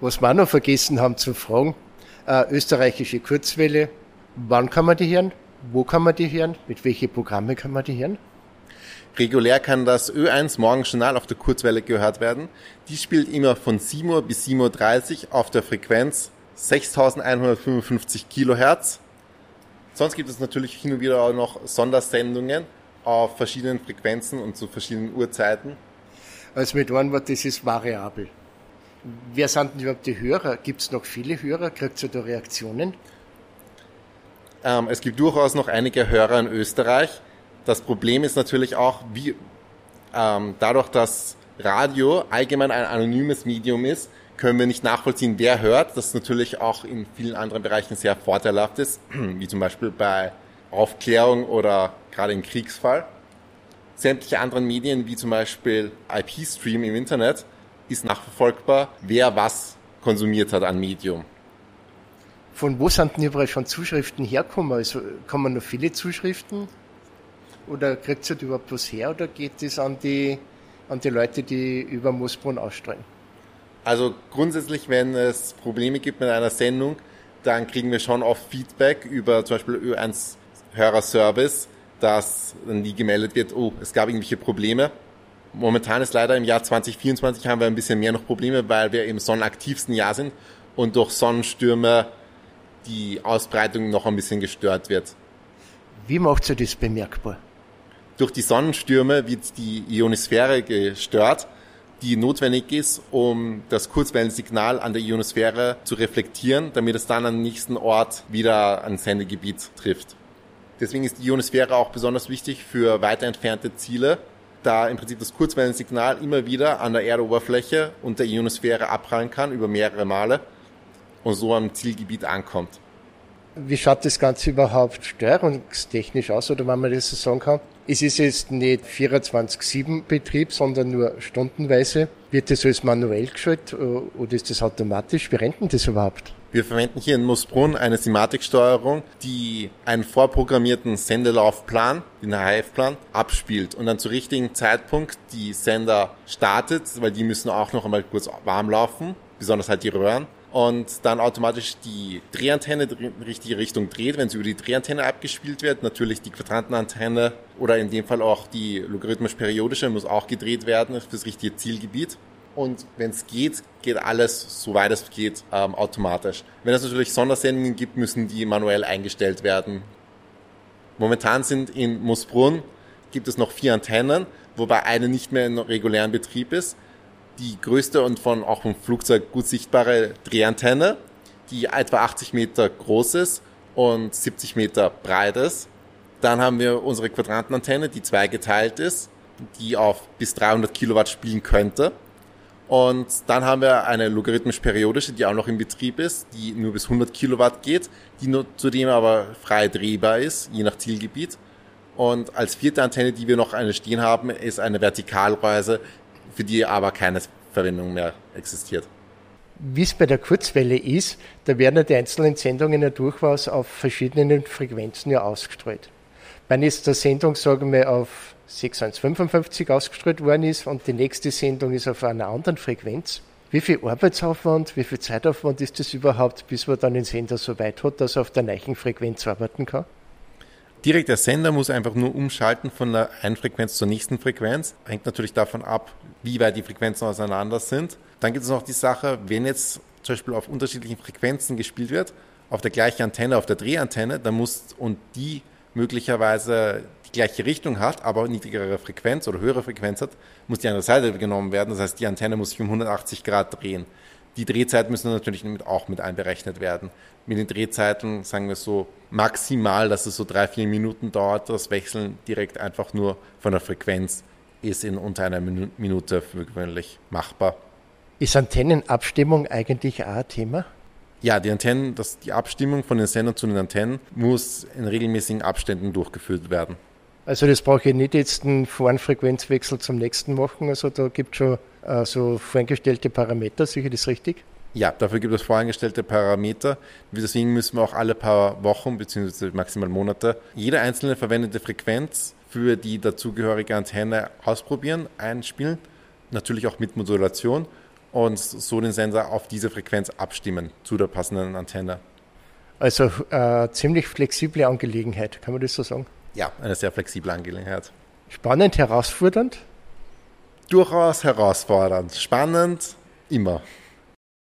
Was wir auch noch vergessen haben zu fragen, österreichische Kurzwelle, wann kann man die hören? Wo kann man die hören? Mit welchen Programmen kann man die hören? Regulär kann das Ö1 Morgenjournal auf der Kurzwelle gehört werden. Die spielt immer von 7 Uhr bis 7.30 Uhr auf der Frequenz 6155 Kilohertz. Sonst gibt es natürlich hin und wieder auch noch Sondersendungen auf verschiedenen Frequenzen und zu verschiedenen Uhrzeiten. Also mit einem Wort, das ist variabel. Wer sind denn überhaupt die Hörer? Gibt es noch viele Hörer? Kriegt ihr da Reaktionen? Es gibt durchaus noch einige Hörer in Österreich. Das Problem ist natürlich auch, dadurch, dass Radio allgemein ein anonymes Medium ist, können wir nicht nachvollziehen, wer hört. Das natürlich auch in vielen anderen Bereichen sehr vorteilhaft ist, wie zum Beispiel bei Aufklärung oder gerade im Kriegsfall. Sämtliche anderen Medien, wie zum Beispiel IP-Stream im Internet, ist nachverfolgbar, wer was konsumiert hat an Medium. Von wo sind denn überall schon Zuschriften herkommen? Also kommen noch viele Zuschriften? Oder kriegt ihr überhaupt was her? Oder geht es an die Leute, die über Moosbrunn ausstrahlen? Also grundsätzlich, wenn es Probleme gibt mit einer Sendung, dann kriegen wir schon oft Feedback über zum Beispiel Ö1 Hörerservice, dass dann die gemeldet wird, oh, es gab irgendwelche Probleme. Momentan ist leider im Jahr 2024 haben wir ein bisschen mehr noch Probleme, weil wir im sonnenaktivsten Jahr sind und durch Sonnenstürme die Ausbreitung noch ein bisschen gestört wird. Wie macht ihr das bemerkbar? Durch die Sonnenstürme wird die Ionosphäre gestört, die notwendig ist, um das Kurzwellensignal an der Ionosphäre zu reflektieren, damit es dann am nächsten Ort wieder ein Sendegebiet trifft. Deswegen ist die Ionosphäre auch besonders wichtig für weiter entfernte Ziele, da im Prinzip das Kurzwellensignal immer wieder an der Erdoberfläche und der Ionosphäre abprallen kann über mehrere Male und so am Zielgebiet ankommt. Wie schaut das Ganze überhaupt steuerungstechnisch aus, oder wenn man das so sagen kann? Es ist jetzt nicht 24/7 Betrieb, sondern nur stundenweise. Wird das alles manuell geschaltet oder ist das automatisch? Wie rennt denn das überhaupt? Wir verwenden hier in Moosbrunn eine Simatic-Steuerung, die einen vorprogrammierten Sendelaufplan, den HF-Plan, abspielt und dann zu richtigen Zeitpunkt die Sender startet, weil die müssen auch noch einmal kurz warm laufen, besonders halt die Röhren, und dann automatisch die Drehantenne in die richtige Richtung dreht, wenn sie über die Drehantenne abgespielt wird. Natürlich die Quadrantenantenne oder in dem Fall auch die logarithmisch-periodische muss auch gedreht werden fürs richtige Zielgebiet. Und wenn es geht alles, soweit es geht, automatisch. Wenn es natürlich Sondersendungen gibt, müssen die manuell eingestellt werden. Momentan sind in Moosbrunn gibt es noch 4 Antennen, wobei eine nicht mehr in regulären Betrieb ist. Die größte und auch vom Flugzeug gut sichtbare Drehantenne, die etwa 80 Meter groß ist und 70 Meter breit ist. Dann haben wir unsere Quadrantenantenne, die zweigeteilt ist, die auf bis 300 Kilowatt spielen könnte. Und dann haben wir eine logarithmisch-periodische, die auch noch in Betrieb ist, die nur bis 100 Kilowatt geht, die nur zudem aber frei drehbar ist, je nach Zielgebiet. Und als 4. Antenne, die wir noch eine stehen haben, ist eine Vertikalreise, für die aber keine Verwendung mehr existiert. Wie es bei der Kurzwelle ist, da werden ja die einzelnen Sendungen ja durchaus auf verschiedenen Frequenzen ja ausgestrahlt. Wenn jetzt der Sendung, sagen wir, auf 6155 ausgestrahlt worden ist und die nächste Sendung ist auf einer anderen Frequenz, wie viel Arbeitsaufwand, wie viel Zeitaufwand ist das überhaupt, bis man dann den Sender so weit hat, dass er auf der gleichen Frequenz arbeiten kann? Direkt der Sender muss einfach nur umschalten von der einen Frequenz zur nächsten Frequenz. Hängt natürlich davon ab, wie weit die Frequenzen auseinander sind. Dann gibt es noch die Sache, wenn jetzt zum Beispiel auf unterschiedlichen Frequenzen gespielt wird, auf der gleichen Antenne, auf der Drehantenne, dann und die möglicherweise die gleiche Richtung hat, aber niedrigere Frequenz oder höhere Frequenz hat, muss die andere Seite genommen werden. Das heißt, die Antenne muss sich um 180 Grad drehen. Die Drehzeiten müssen natürlich auch mit einberechnet werden. Mit den Drehzeiten sagen wir so maximal, dass es so 3-4 Minuten dauert. Das Wechseln direkt einfach nur von der Frequenz ist in unter einer Minute für gewöhnlich machbar. Ist Antennenabstimmung eigentlich auch ein Thema? Ja, die Abstimmung von den Sendern zu den Antennen muss in regelmäßigen Abständen durchgeführt werden. Also das brauche ich nicht jetzt einen Frequenzwechsel zum nächsten machen. Also da gibt es schon so voreingestellte Parameter, sicher das richtig? Ja, dafür gibt es voreingestellte Parameter. Deswegen müssen wir auch alle paar Wochen bzw. maximal Monate jede einzelne verwendete Frequenz für die dazugehörige Antenne ausprobieren, einspielen. Natürlich auch mit Modulation. und so den Sender auf diese Frequenz abstimmen zu der passenden Antenne. Also ziemlich flexible Angelegenheit, kann man das so sagen? Ja, eine sehr flexible Angelegenheit. Spannend, herausfordernd? Durchaus herausfordernd. Spannend, immer.